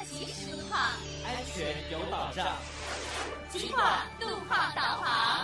及时路况， 安全有保障。 金广路况导航。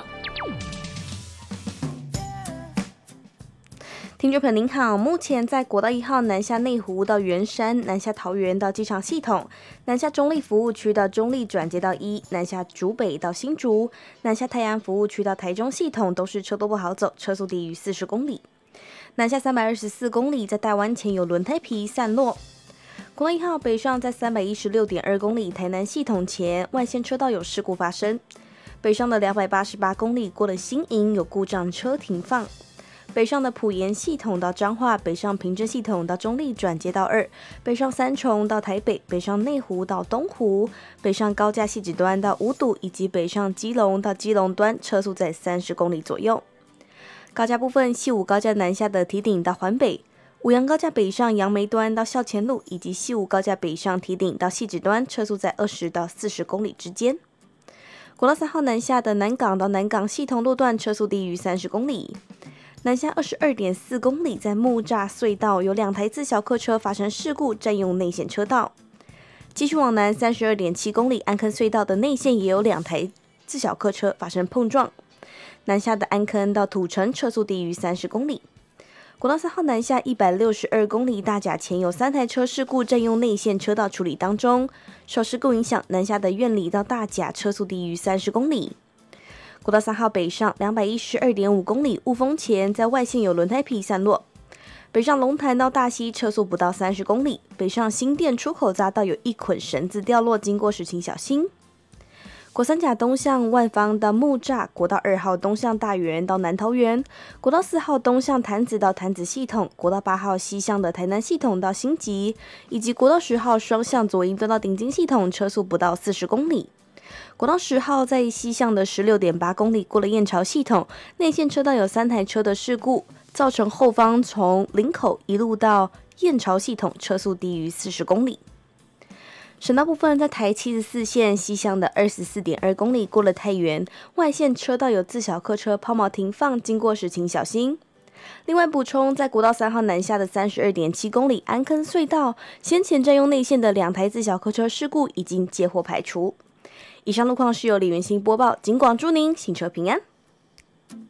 听众朋友您好，目前在国道1号南下内湖到圆山、南下桃园到机场系统、南下中立服务区到中立转接到1、南下竹北到新竹、南下泰安服务区到台中系统都是车多不好走，车速低于40公里。南下324公里，在大湾前有轮胎皮散落。国道1号北上在316.2公里，台南系统前外线车道有事故发生。北上的288公里过了新营有故障车停放。北上的埔盐系统到彰化，北上平镇系统到中立转接到2，北上三重到台北，北上内湖到东湖，北上高架汐止端到五堵，以及北上基隆到基隆端，车速在30公里左右。高架部分，西武高架南下的堤顶到环北，五杨高架北上杨梅端到校前路，以及西武高架北上堤顶到汐止端，车速在20到40公里之间。国道3号南下的南港到南港系统路段，车速低于30公里。南下22.4公里，在木栅隧道有2台自小客车发生事故，占用内线车道。继续往南32.7公里，安坑隧道的内线也有2台自小客车发生碰撞。南下的安坑到土城，车速低于30公里。国道3号南下162公里，大甲前有3台车事故，占用内线车道处理当中。受事故影响，南下的苑里到大甲车速低于30公里。国道3号北上212.5公里，雾峰前在外线有轮胎皮散落。北上龙潭到大溪车速不到30公里，北上新店出口匝道有一捆绳子掉落，经过时请小心。国三甲东向万芳到木栅，国道2号东向大园到南桃园，国道4号东向潭子到潭子系统，国道8号西向的台南系统到新集，以及国道10号双向左营端到顶金系统，车速不到40公里。国道10号在西向的16.8公里过了燕巢系统，内线车道有3台车的事故，造成后方从林口一路到燕巢系统车速低于40公里。省道部分，在台74线西向的24.2公里过了太原，外线车道有自小客车抛锚停放，经过时请小心。另外补充，在国道3号南下的32.7公里安坑隧道，先前占用内线的2台自小客车事故已经接获排除。以上路况是由李元兴播报，警广祝您行车平安。